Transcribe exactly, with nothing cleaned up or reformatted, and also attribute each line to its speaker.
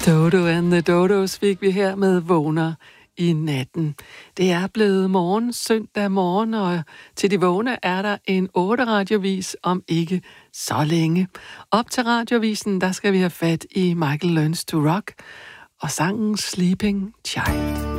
Speaker 1: Dodo and the Dodos fik vi her med Vågner i natten. Det er blevet morgen, søndag morgen, og til de vågne er der en otte radiovis om ikke så længe. Op til radiovisen, der skal vi have fat i Michael Learns to Rock og sangen Sleeping Child.